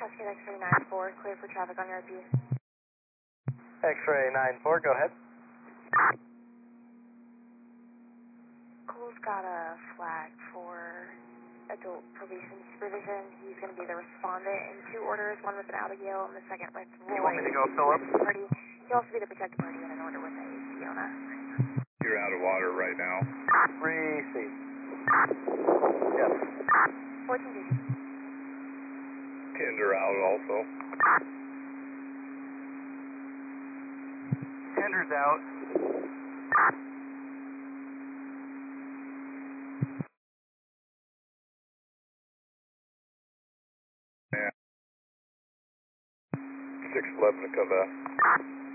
Alaska X-ray 94, clear for traffic on your IP. X-ray 94, go ahead. Cole's got a flag for adult probation supervision. He's going to be the respondent in two orders, one with an Abigail and the second with Roy. You want me to go fill up? He'll also be the protected party in an order with a Fiona. You're out of water right now. Receive. Yes. 14 duty. Tinder out also. Tender's out. Yeah. 611 to come back.